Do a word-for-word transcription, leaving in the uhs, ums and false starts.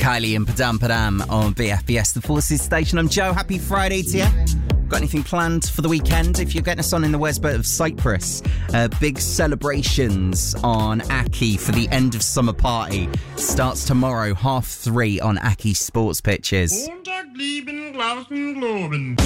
Kylie and Padam Padam on B F B S, the Forces Station. I'm Joe. Happy Friday to you. Got anything planned for the weekend? If you're getting us on in the west bit of Cyprus, uh, big celebrations on Aki for the end of summer party. Starts tomorrow, half three on Aki Sports Pitches.